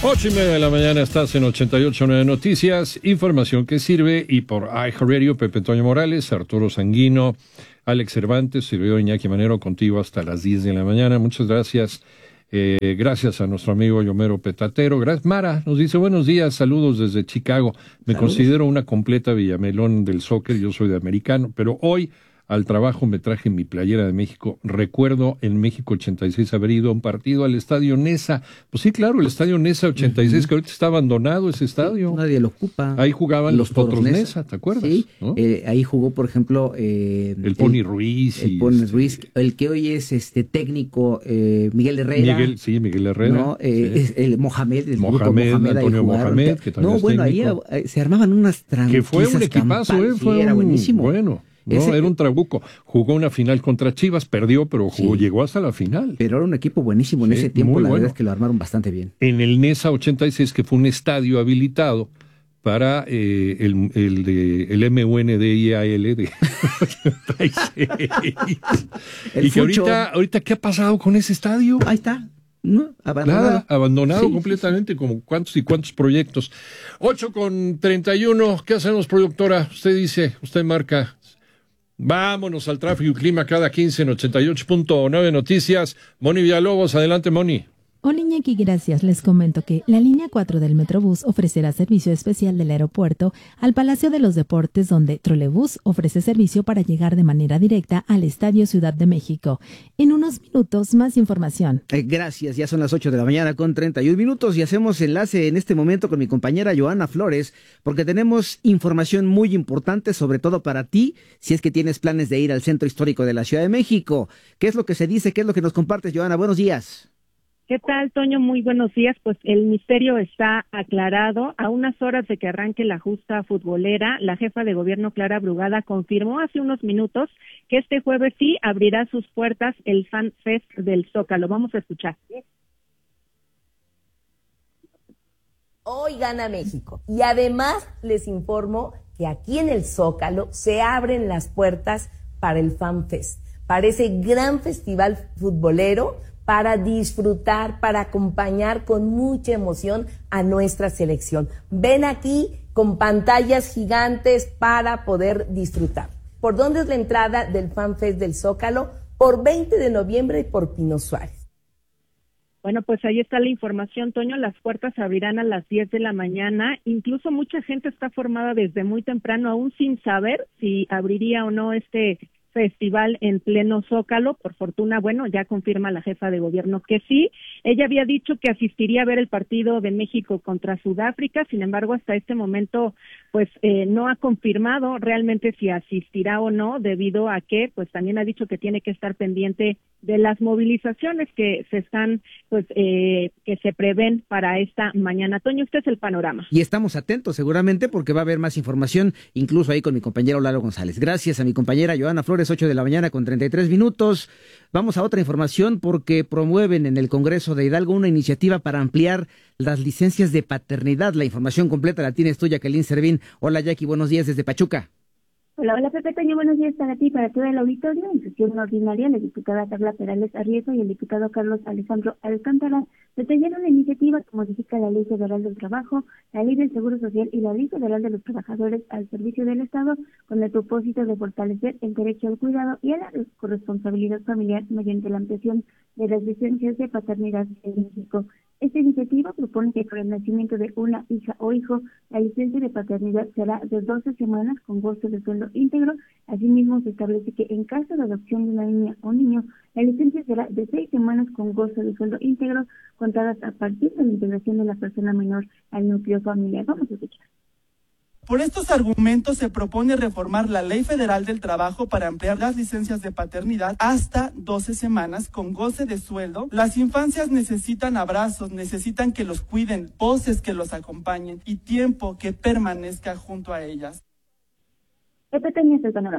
8:30 de la mañana estás en 88.9 Noticias, información que sirve, y por iHeartRadio, Pepe Toño Morales, Arturo Sanguino, Alex Cervantes, servidor Iñaki Manero, contigo hasta las 10 de la mañana. Muchas gracias. Gracias a nuestro amigo Yomero Petatero. Gracias. Mara nos dice, buenos días, saludos desde Chicago. Me considero una completa villamelón del soccer, yo soy de americano, pero hoy al trabajo me traje mi playera de México. Recuerdo en México 86 haber ido a un partido al Estadio Nesa. Pues sí, claro, el Estadio Nesa 86, que ahorita está abandonado ese estadio. Nadie lo ocupa. Ahí jugaban los Potros Nesa, ¿te acuerdas? Sí, ¿no? Ahí jugó, por ejemplo, el Pony Ruiz. El Pony Ruiz, el que hoy es técnico, Miguel Herrera. Miguel Herrera. ¿No? Sí. El Mohamed, Antonio Mohamed, que también es bueno, técnico. Ahí se armaban unas tranquillas. Que fue un equipazo, era buenísimo. Bueno. No, era un trabuco. Jugó una final contra Chivas, perdió, pero llegó hasta la final. Pero era un equipo buenísimo en ese tiempo, la verdad es que lo armaron bastante bien. En el Nesa 86, que fue un estadio habilitado para el MUNDIAL de 86. Y que ahorita, ¿qué ha pasado con ese estadio? Ahí está. No, abandonado. Nada, abandonado completamente, como cuántos y cuántos proyectos. 8:31, ¿qué hacemos, productora? Usted dice, usted marca. Vámonos al tráfico y clima cada 15 en 88.9 Noticias. Moni Villalobos, adelante, Moni. Hola, Iñaki, gracias. Les comento que la línea 4 del Metrobús ofrecerá servicio especial del aeropuerto al Palacio de los Deportes, donde Trolebús ofrece servicio para llegar de manera directa al Estadio Ciudad de México. En unos minutos, más información. Gracias, ya son las 8 de la mañana con 31 minutos y hacemos enlace en este momento con mi compañera Joana Flores, porque tenemos información muy importante, sobre todo para ti, si es que tienes planes de ir al Centro Histórico de la Ciudad de México. ¿Qué es lo que se dice? ¿Qué es lo que nos compartes, Joana? Buenos días. ¿Qué tal, Toño? Muy buenos días. Pues el misterio está aclarado. A unas horas de que arranque la justa futbolera, la jefa de gobierno Clara Brugada confirmó hace unos minutos que este jueves sí abrirá sus puertas el Fan Fest del Zócalo. Vamos a escuchar. Hoy gana México. Y además les informo que aquí en el Zócalo se abren las puertas para el Fan Fest, para ese gran festival futbolero, para disfrutar, para acompañar con mucha emoción a nuestra selección. Ven aquí con pantallas gigantes para poder disfrutar. ¿Por dónde es la entrada del Fan Fest del Zócalo? Por 20 de noviembre y por Pino Suárez. Bueno, pues ahí está la información, Toño. Las puertas se abrirán a las 10 de la mañana. Incluso mucha gente está formada desde muy temprano, aún sin saber si abriría o no este festival en pleno Zócalo. Por fortuna, bueno, ya confirma la jefa de gobierno que sí. Ella había dicho que asistiría a ver el partido de México contra Sudáfrica, sin embargo, hasta este momento, pues no ha confirmado realmente si asistirá o no, debido a que, pues también ha dicho que tiene que estar pendiente de las movilizaciones que se están, pues, que se prevén para esta mañana. Toño, este es el panorama. Y estamos atentos seguramente porque va a haber más información, incluso ahí con mi compañero Lalo González. Gracias a mi compañera Joana Flores, 8 de la mañana con 33 minutos. Vamos a otra información porque promueven en el Congreso de Hidalgo una iniciativa para ampliar las licencias de paternidad. La información completa la tienes tú, Jacqueline Servín. Hola, Jackie, buenos días desde Pachuca. Hola, Pepe Toño, buenos días para ti y para todo el auditorio. En sesión ordinaria, la diputada Carla Perales Arrieta y el diputado Carlos Alejandro Alcántara detallaron la iniciativa que modifica la Ley Federal del Trabajo, la Ley del Seguro Social y la Ley Federal de los Trabajadores al servicio del Estado, con el propósito de fortalecer el derecho al cuidado y a la corresponsabilidad familiar mediante la ampliación de las licencias de paternidad en México. Esta iniciativa propone que por el nacimiento de una hija o hijo, la licencia de paternidad será de 12 semanas con goce de sueldo íntegro. Asimismo, se establece que en caso de adopción de una niña o niño, la licencia será de 6 semanas con goce de sueldo íntegro, contadas a partir de la integración de la persona menor al núcleo familiar. Vamos a escuchar. Por estos argumentos se propone reformar la Ley Federal del Trabajo para ampliar las licencias de paternidad hasta 12 semanas con goce de sueldo. Las infancias necesitan abrazos, necesitan que los cuiden, voces que los acompañen y tiempo que permanezca junto a ellas. Pepe Toño, el panorama.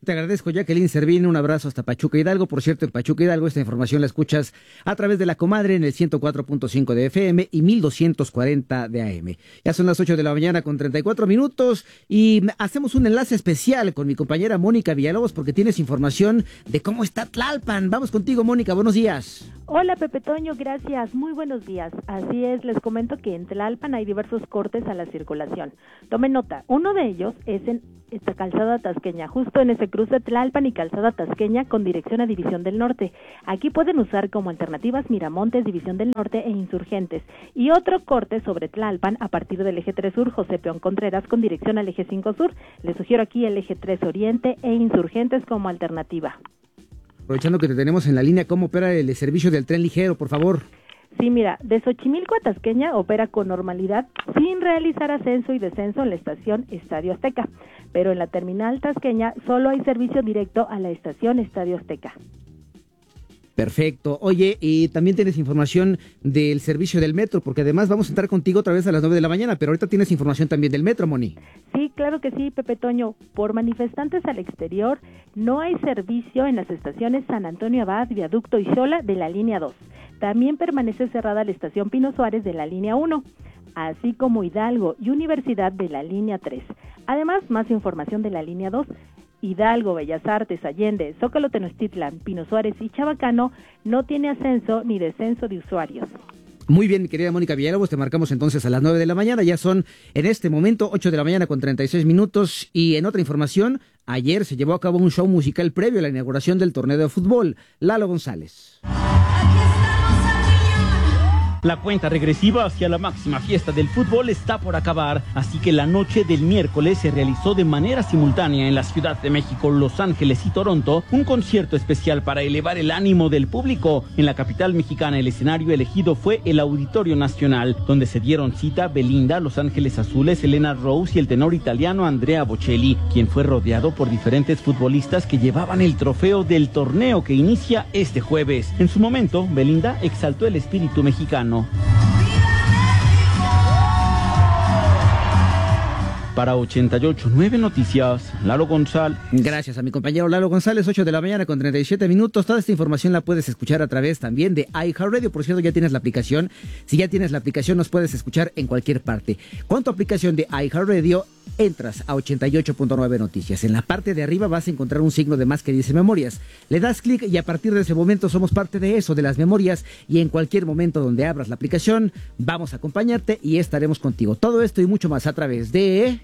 Te agradezco, Jacqueline Servín, un abrazo hasta Pachuca Hidalgo. Por cierto, en Pachuca Hidalgo esta información la escuchas a través de La Comadre en el 104.5 de FM y 1240 de AM. Ya son las 8 de la mañana con 34 minutos y hacemos un enlace especial con mi compañera Mónica Villalobos porque tienes información de cómo está Tlalpan. Vamos contigo, Mónica, buenos días. Hola, Pepe Toño, gracias, muy buenos días. Así es, les comento que en Tlalpan hay diversos cortes a la circulación. Tomen nota, uno de ellos es en esta Calzada Tasqueña, justo en ese cruce Tlalpan y Calzada Tasqueña con dirección a División del Norte. Aquí pueden usar como alternativas Miramontes, División del Norte e Insurgentes. Y otro corte sobre Tlalpan a partir del eje 3 Sur, José Peón Contreras con dirección al eje 5 Sur. Les sugiero aquí el eje 3 Oriente e Insurgentes como alternativa. Aprovechando que te tenemos en la línea, ¿cómo opera el servicio del tren ligero, por favor? Sí, mira, de Xochimilco a Tasqueña opera con normalidad sin realizar ascenso y descenso en la estación Estadio Azteca, pero en la terminal tasqueña solo hay servicio directo a la estación Estadio Azteca. Perfecto. Oye, y también tienes información del servicio del metro, porque además vamos a entrar contigo otra vez a las 9 de la mañana, pero ahorita tienes información también del metro, Moni. Sí, claro que sí, Pepe Toño. Por manifestantes al exterior, no hay servicio en las estaciones San Antonio Abad, Viaducto y Xola de la línea 2. También permanece cerrada la estación Pino Suárez de la línea 1, así como Hidalgo y Universidad de la línea 3. Además, más información de la línea 2, Hidalgo, Bellas Artes, Allende, Zócalo Tenochtitlan, Pino Suárez y Chabacano no tiene ascenso ni descenso de usuarios. Muy bien, mi querida Mónica Villalobos, te marcamos entonces a las 9 de la mañana, ya son en este momento 8 de la mañana con 36 minutos y en otra información, ayer se llevó a cabo un show musical previo a la inauguración del torneo de fútbol. Lalo González. La cuenta regresiva hacia la máxima fiesta del fútbol está por acabar, así que la noche del miércoles se realizó de manera simultánea en la Ciudad de México, Los Ángeles y Toronto, un concierto especial para elevar el ánimo del público. En la capital mexicana el escenario elegido fue el Auditorio Nacional, donde se dieron cita Belinda, Los Ángeles Azules, Elena Rose y el tenor italiano Andrea Bocelli, quien fue rodeado por diferentes futbolistas que llevaban el trofeo del torneo que inicia este jueves. En su momento, Belinda exaltó el espíritu mexicano. Para 88.9 Noticias, Lalo González. Gracias a mi compañero Lalo González, 8 de la mañana con 37 minutos. Toda esta información la puedes escuchar a través también de iHeartRadio. Por cierto, ya tienes la aplicación. Si ya tienes la aplicación, nos puedes escuchar en cualquier parte. Con tu aplicación de iHeartRadio, entras a 88.9 Noticias. En la parte de arriba vas a encontrar un signo de más que dice Memorias. Le das clic y a partir de ese momento somos parte de eso, de las memorias. Y en cualquier momento donde abras la aplicación, vamos a acompañarte y estaremos contigo. Todo esto y mucho más a través de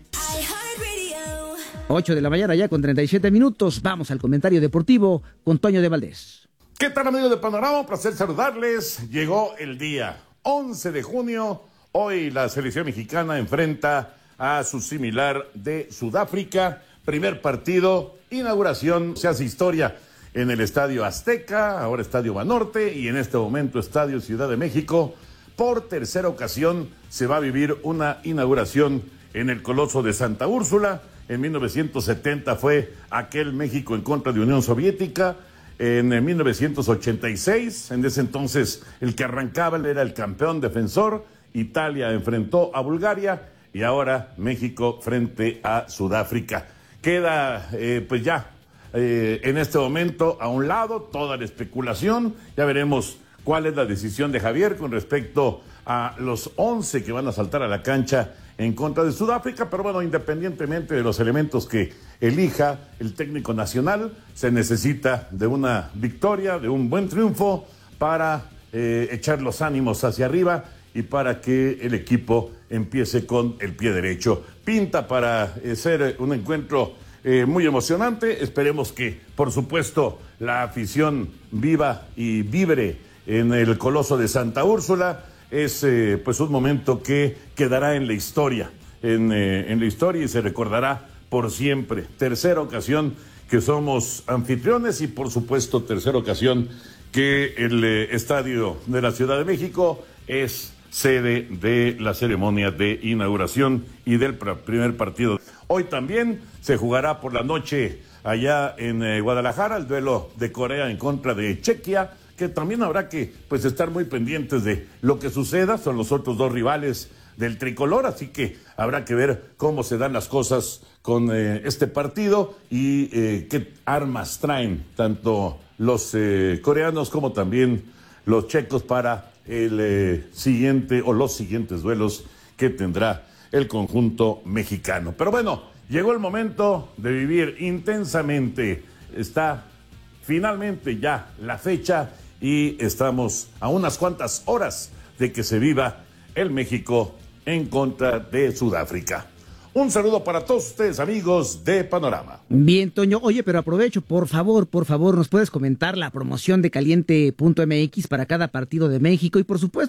8 de la mañana ya con 37 minutos. Vamos al comentario deportivo con Toño de Valdés. ¿Qué tal, amigos de Panorama? Un placer saludarles. Llegó el día 11 de junio. Hoy la selección mexicana enfrenta a su similar de Sudáfrica. Primer partido, inauguración, se hace historia en el Estadio Azteca, ahora Estadio Banorte y en este momento Estadio Ciudad de México. Por tercera ocasión se va a vivir una inauguración en el Coloso de Santa Úrsula. En 1970 fue aquel México en contra de Unión Soviética. En 1986, en ese entonces el que arrancaba era el campeón defensor. Italia enfrentó a Bulgaria y ahora México frente a Sudáfrica. Queda pues ya en este momento a un lado toda la especulación. Ya veremos cuál es la decisión de Javier con respecto a los 11 que van a saltar a la cancha en contra de Sudáfrica, pero bueno, independientemente de los elementos que elija el técnico nacional, se necesita de una victoria, de un buen triunfo para echar los ánimos hacia arriba y para que el equipo empiece con el pie derecho. Pinta para ser un encuentro muy emocionante. Esperemos que, por supuesto, la afición viva y vibre en el Coloso de Santa Úrsula. Es pues un momento que quedará en la historia, en la historia y se recordará por siempre. Tercera ocasión que somos anfitriones y por supuesto tercera ocasión que el Estadio de la Ciudad de México es sede de la ceremonia de inauguración y del primer partido. Hoy también se jugará por la noche allá en Guadalajara el duelo de Corea en contra de Chequia, que también habrá que pues estar muy pendientes de lo que suceda. Son los otros dos rivales del tricolor, así que habrá que ver cómo se dan las cosas con este partido y qué armas traen tanto los coreanos como también los checos para el siguiente o los siguientes duelos que tendrá el conjunto mexicano. Pero bueno, llegó el momento de vivir intensamente. Está finalmente ya la fecha y estamos a unas cuantas horas de que se viva el México en contra de Sudáfrica. Un saludo para todos ustedes, amigos de Panorama. Bien, Toño. Oye, pero aprovecho, por favor, ¿nos puedes comentar la promoción de Caliente.mx para cada partido de México? Y por supuesto,